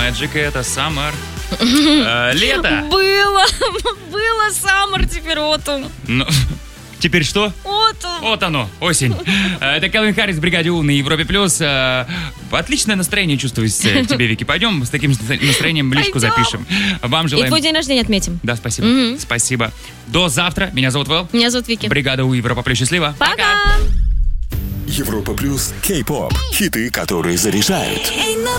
Magic, это Summer. Лето. Было Summer, теперь Autumn. Ну, теперь что? Autumn. Вот оно, осень. Это Кэлвин Харрис в «Бригаде У» на Европе+. Отличное настроение чувствуется в тебе, Вики. Пойдем с таким настроением близко запишем. Вам желаем... И твой день рождения отметим. Да, спасибо. Спасибо. До завтра. Меня зовут Вэл. Меня зовут Вики. «Бригада У», Европа+. Счастливо. Пока. Европа плюс Кей-поп. Хиты, которые заряжают.